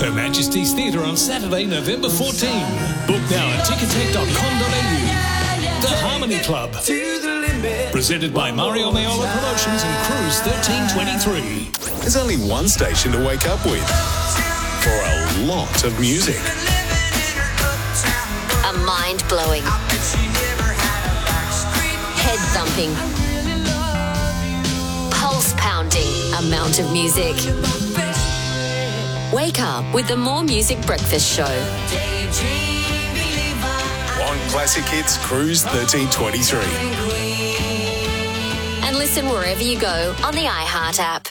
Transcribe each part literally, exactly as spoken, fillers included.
Her Majesty's Theatre on Saturday, November fourteenth. Book now at ticketek dot com dot a u. The Harmony Club. Presented by Mario Maiola Promotions and Cruise thirteen twenty-three. There's only one station to wake up with for a lot of music. A mind-blowing, head-thumping, pulse-pounding amount of music. Wake up with the More Music Breakfast Show. On Classic Hits Cruise thirteen twenty-three. And listen wherever you go on the iHeart app.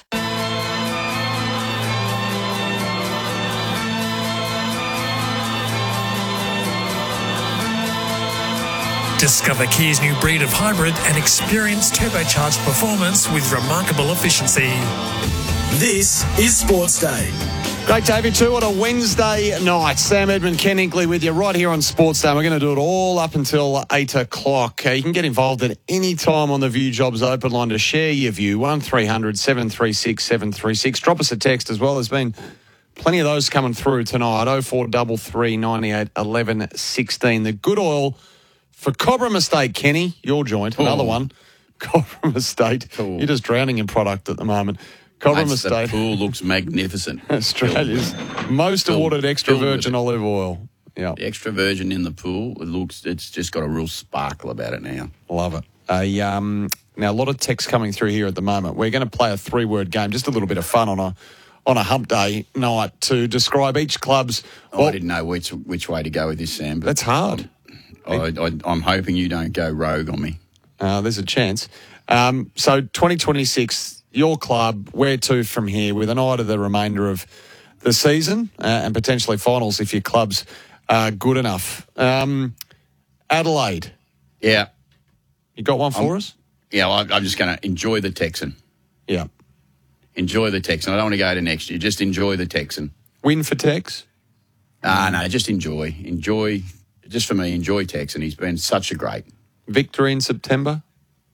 Discover Kia's new breed of hybrid and experience turbocharged performance with remarkable efficiency. This is Sports Day. Great to have you too on a Wednesday night. Sam Edmund, Ken Hinkley with you right here on Sports Day. We're going to do it all up until eight o'clock. Uh, you can get involved at any time on the View Jobs open line to share your view. one three hundred seven three six seven three six. Drop us a text as well. There's been plenty of those coming through tonight. oh four three three, nine eight, one one one six. The good oil for Cobram Estate, Kenny, your joint, another Ooh. one. Cobram Estate. Ooh. You're just drowning in product at the moment. Cobram Mates, Estate. The pool looks magnificent. Australia's most Filled- awarded extra filled with virgin it. olive oil. Yeah, The extra virgin in the pool, it looks, it's just got a real sparkle about it now. love it. A, um, now, a lot of text coming through here at the moment. We're going to play a three-word game, just a little bit of fun on a on a hump day night to describe each club's... Oh, well, I didn't know which which way to go with this, Sam. But that's hard. I, I, I'm hoping you don't go rogue on me. Uh, there's a chance. Um, so twenty twenty-six, your club, where to from here with an eye to the remainder of the season uh, and potentially finals if your club's uh, good enough. Um, Adelaide, Yeah. you got one for Um, us? Yeah, well, I'm just going to enjoy the Texan. Yeah. Enjoy the Texan. I don't want to go to next year. Just enjoy the Texan. Win for Tex? Ah, no, just enjoy. Enjoy, just for me, enjoy Texan. He's been such a great. Victory in September?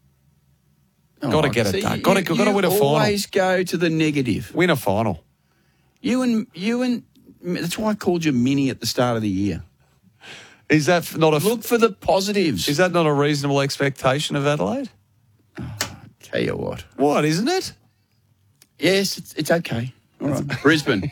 Got to get it see, done. you- Got to got to you win a final. always go to the negative. Win a final. You and you and that's why I called you Mini at the start of the year. Is that not a Look for the positives. Is that not a reasonable expectation of Adelaide? Tell you what. What, isn't it? Yes, it's, it's okay. All right, Brisbane.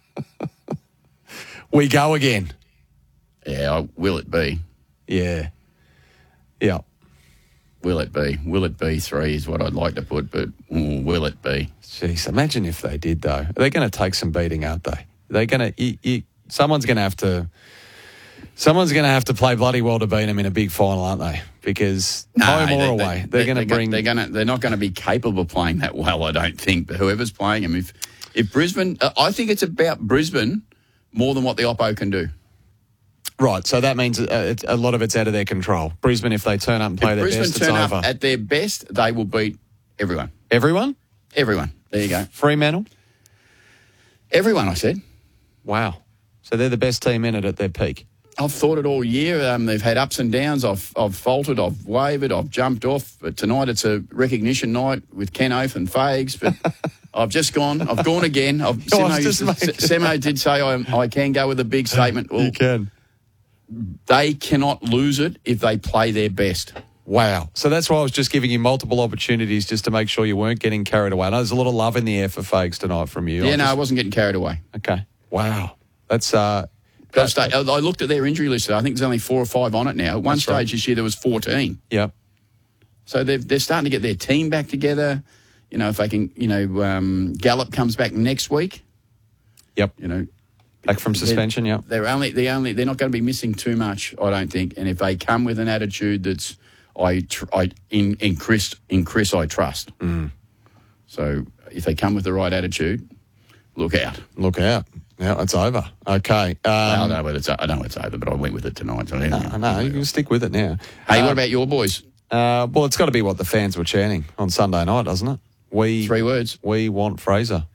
We go again. Yeah, I- will it be? Yeah. Yeah. Will it be? Will it be three is what I'd like to put, but mm, will it be? Jeez, imagine if they did, though. They're going to take some beating, aren't they? They're going to. Someone's going to have to. Someone's going to have to play bloody well to beat them in a big final, aren't they? Because home or they- away, they- they, are going to they're bring. They're going to. They're not going to be capable of playing that well, I don't think. But whoever's playing them, if if Brisbane, uh, I think it's about Brisbane more than what the Oppo can do. Right, so that means uh, it's, a lot of it's out of their control. Brisbane, if they turn up and play If their Brisbane best, it's turn over. up at their best, they will beat everyone. Everyone? Everyone. There you go. Fremantle? Everyone, I said. Wow. So they're the best team in it at their peak. I've thought it all year. Um, they've had ups and downs. I've I've faltered. I've wavered. I've jumped off. But tonight it's a recognition night with Ken Oath and Fags. But I've just gone. I've gone again. I've, Oh, I Semo, was just used to- making- Semo did say I, I can go with a big statement. Well, You can. they cannot lose it if they play their best. Wow. So that's why I was just giving you multiple opportunities just to make sure you weren't getting carried away. I know there's a lot of love in the air for Fags tonight from you. Yeah, I no, I just- wasn't getting carried away. Okay. Wow. That's uh But I sta- I I looked at their injury list. I think there's only four or five on it now. At one That's stage right. this year, there was fourteen. Yep. So they're, they're starting to get their team back together. You know, if they can, you know, um, Gallup comes back next week. Yep. You know, Back from suspension, yep. they're only they only they're not going to be missing too much, I don't think. And if they come with an attitude that's I tr- I in in Chris in Chris I trust. Mm. So if they come with the right attitude, look out. Look out. Yeah, it's over. Okay. I Um, don't know whether it's I don't know it's over, but I went with it tonight. So no, no, you can stick with it now. Hey, Uh, what about your boys? Uh, well, it's got to be what the fans were chanting on Sunday night, doesn't it? We Three words. We want Fraser.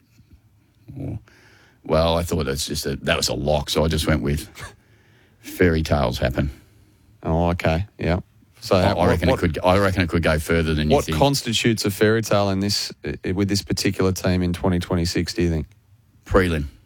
Well, I thought that's just a, that was a lock, so I just went with fairy tales happen. Oh, okay. Yeah. So I, I what- reckon what, it could. I reckon it could go further than you What think. constitutes a fairy tale in this uh, with this particular team in twenty twenty-six? Do you think? Prelim.